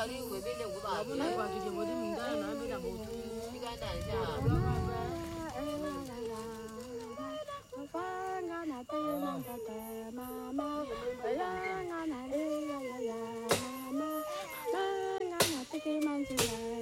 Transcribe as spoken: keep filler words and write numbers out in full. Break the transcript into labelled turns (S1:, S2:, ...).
S1: 里会被那个吧？
S2: 不能挂住就我的名单，那边那不住。
S1: 你敢等一下？
S3: Mama,